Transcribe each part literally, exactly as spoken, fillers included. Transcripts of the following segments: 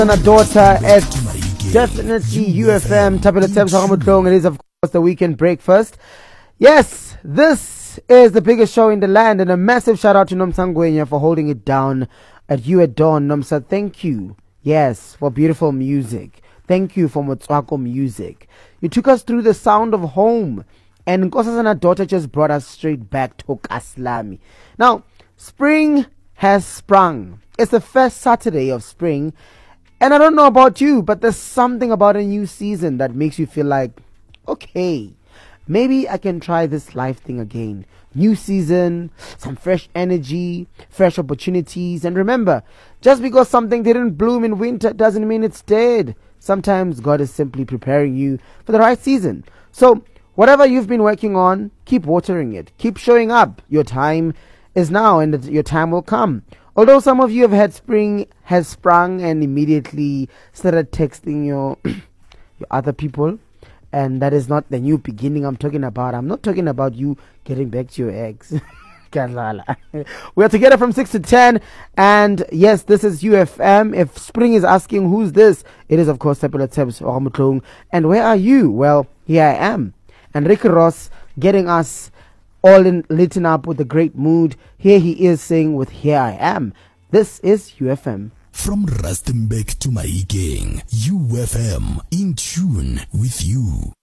and a daughter, it's definitely U F M. Tapela Tebs Haramudlong. It is, of course, the weekend breakfast. Yes, this is the biggest show in the land, and a massive shout out to Nomsa Ngwenya for holding it down at You at Dawn. Nomsa, thank you. Yes, for beautiful music. Thank you for Motswako music. You took us through the sound of home, and Nkosazana daughter just brought us straight back to Kaslami. Now, spring has sprung. It's the first Saturday of spring, and I don't know about you, but there's something about a new season that makes you feel like, okay, maybe I can try this life thing again. New season, some fresh energy, fresh opportunities. And remember, just because something didn't bloom in winter doesn't mean it's dead. Sometimes God is simply preparing you for the right season. So whatever you've been working on, keep watering it. Keep showing up. Your time is now, and your time will come. Although some of you have had spring has sprung and immediately started texting your your other people, and that is not the new beginning I'm talking about. I'm not talking about you getting back to your ex. We are together from six to ten, and yes, this is U F M. If spring is asking who's this, it is of course Tapela Tebs Haramudlong. And where are you? Well, here I am. And Ricky Ross getting us all in lit up with a great mood. Here he is saying with Here I Am. This is U F M. From Rustenburg to Mahikeng, U F M, in tune with you.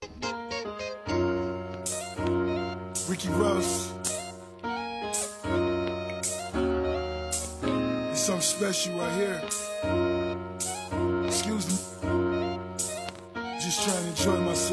Ricky Ross. It's something special right here. Excuse me. Just trying to enjoy myself.